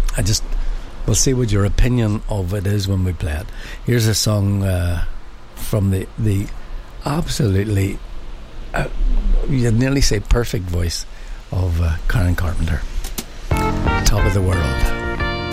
we'll see what your opinion of it is when we play it. Here's a song from the absolutely, you'd nearly say perfect voice of Karen Carpenter. Top of the World.